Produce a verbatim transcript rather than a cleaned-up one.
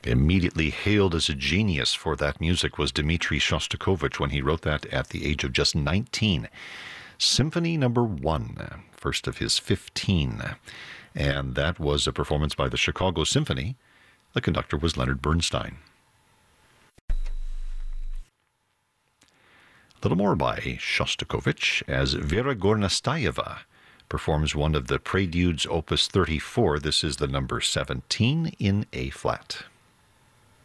Immediately hailed as a genius for that music was Dmitri Shostakovich when he wrote that at the age of just nineteen. Symphony number one, first of his fifteen. And that was a performance by the Chicago Symphony. The conductor was Leonard Bernstein. A little more by Shostakovich as Vera Gornastayeva performs one of the Preludes, Opus thirty-four. This is the number seventeen in A flat.